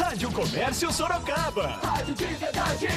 Rádio Comércio Sorocaba. Rádio de verdade.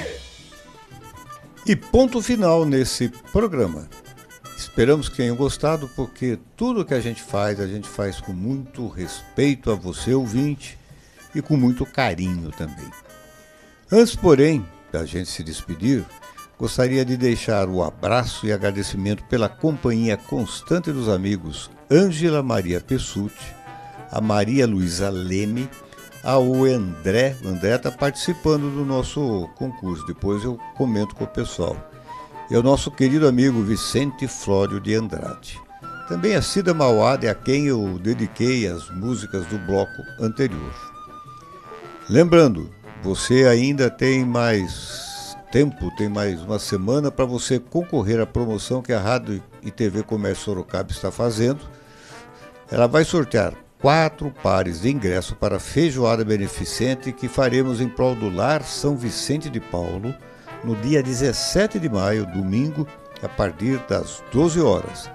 E ponto final nesse programa. Esperamos que tenham gostado, porque tudo que a gente faz com muito respeito a você, ouvinte, e com muito carinho também. Antes, porém, da gente se despedir, gostaria de deixar o abraço e agradecimento pela companhia constante dos amigos Ângela Maria Pessutti, a Maria Luísa Leme, ao André. O André está participando do nosso concurso, depois eu comento com o pessoal. E ao nosso querido amigo Vicente Flório de Andrade. Também a Cida Mauad, a quem eu dediquei as músicas do bloco anterior. Lembrando, você ainda tem mais tempo, tem mais uma semana para você concorrer à promoção que a Rádio e TV Comércio Sorocaba está fazendo. Ela vai sortear 4 pares de ingresso para a feijoada beneficente que faremos em prol do Lar São Vicente de Paulo, no dia 17 de maio, domingo, a partir das 12 horas.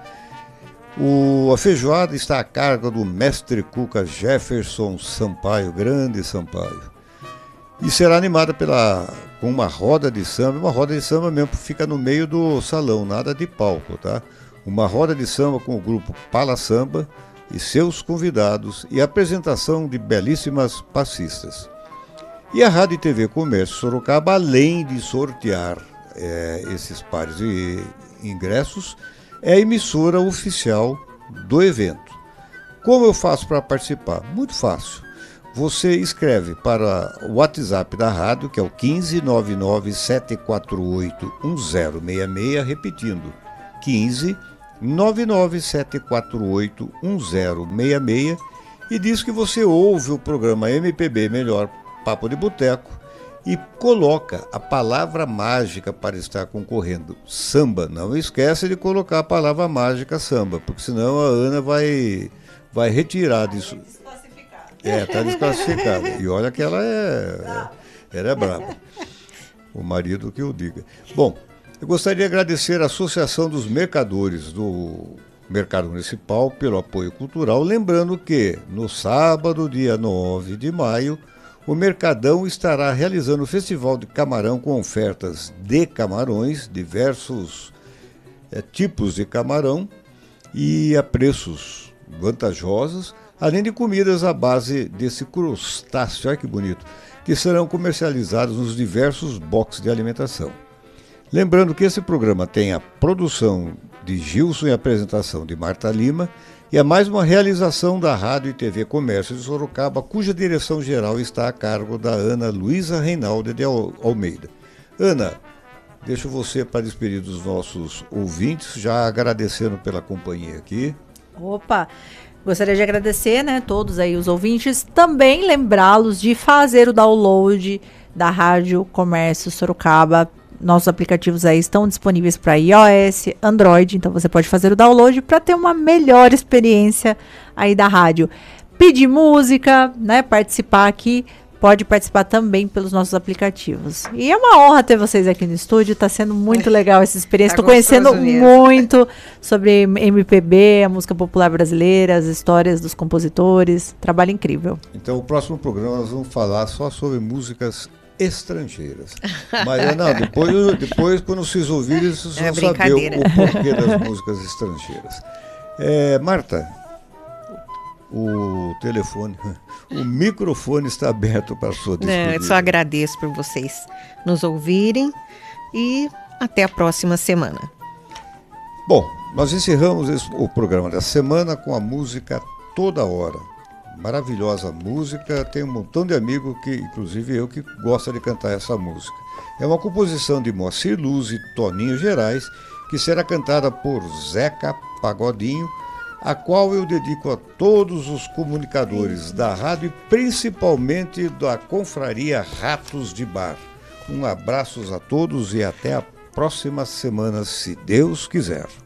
A feijoada está a cargo do mestre Cuca Jefferson Sampaio, grande Sampaio. E será animada com uma roda de samba mesmo, fica no meio do salão, nada de palco, tá? Uma roda de samba com o grupo Pala Samba e seus convidados e apresentação de belíssimas passistas. E a Rádio e TV Comércio Sorocaba, além de sortear esses pares de ingressos, é a emissora oficial do evento. Como eu faço para participar? Muito fácil. Você escreve para o WhatsApp da rádio, que é o 15 99 748 1066, repetindo, 15 99 748 1066, e diz que você ouve o programa MPB Melhor Papo de Boteco e coloca a palavra mágica para estar concorrendo, samba. Não esquece de colocar a palavra mágica samba, porque senão a Ana vai retirar disso. Está desclassificada. E olha que ela é brava. O marido que o diga. Bom, eu gostaria de agradecer à Associação dos Mercadores do Mercado Municipal pelo apoio cultural, lembrando que no sábado, dia 9 de maio, o Mercadão estará realizando o Festival de Camarão com ofertas de camarões, diversos tipos de camarão e a preços vantajosos, além de comidas à base desse crustáceo, olha que bonito, que serão comercializados nos diversos boxes de alimentação. Lembrando que esse programa tem a produção de Gilson e a apresentação de Marta Lima, e é mais uma realização da Rádio e TV Comércio de Sorocaba, cuja direção geral está a cargo da Ana Luísa Reinaldo de Almeida. Ana, deixo você para despedir dos nossos ouvintes, já agradecendo pela companhia aqui. Opa! Gostaria de agradecer, todos aí os ouvintes, também lembrá-los de fazer o download da Rádio Comércio Sorocaba. Nossos aplicativos aí estão disponíveis para iOS, Android, então você pode fazer o download para ter uma melhor experiência aí da rádio. Pedir música, participar aqui, pode participar também pelos nossos aplicativos. E é uma honra ter vocês aqui no estúdio, está sendo muito legal essa experiência. Estou conhecendo muito sobre MPB, a música popular brasileira, as histórias dos compositores, trabalho incrível. Então, o próximo programa nós vamos falar só sobre músicas estrangeiras. Mas não, depois quando vocês ouvirem, vocês vão saber o porquê das músicas estrangeiras. Marta, o telefone, o microfone está aberto para a sua despedida. Eu só agradeço por vocês nos ouvirem e até a próxima semana. Bom, nós encerramos o programa da semana com a música Toda Hora. Maravilhosa música, tem um montão de amigos, que, inclusive eu, que gosta de cantar essa música. É uma composição de Moacir Luz e Toninho Gerais, que será cantada por Zeca Pagodinho, a qual eu dedico a todos os comunicadores da rádio e principalmente da confraria Ratos de Bar. Um abraço a todos e até a próxima semana, se Deus quiser.